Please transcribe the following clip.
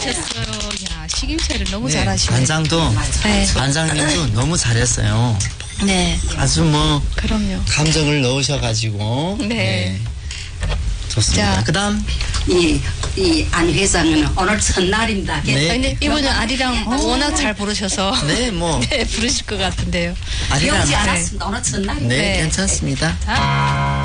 잘하셨어요. 야, 식임새를 너무 잘하시네요. 반장도, 네. 반장님도 너무 잘했어요. 네. 아주 뭐, 그럼요. 감정을 넣으셔가지고. 네. 좋습니다. 자. 그 다음. 이 안 회장은 오늘 첫날입니다. 네. 근데 이분은 아리랑 워낙 잘 부르셔서 네, 뭐. 네, 부르실 것 같은데요. 아리랑. 배우지 않았습니다. 오늘 첫날입니다. 네, 네. 괜찮습니다.